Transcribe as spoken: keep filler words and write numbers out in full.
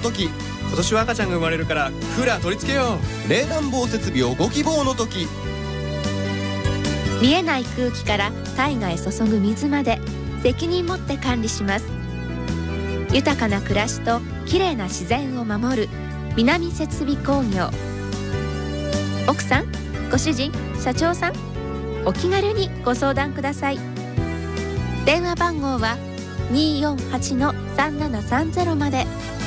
時、 今年は赤ちゃんが生まれるからクーラー取り付けよう。 冷暖房設備をご希望の時。 見えない空気から体外へ注ぐ水まで責任持って管理します。豊かな暮らしときれいな自然を守る南設備工業。奥さん、ご主人、社長さん、お気軽にご相談ください。電話番号は にーよんはちのさんななさんゼロ まで。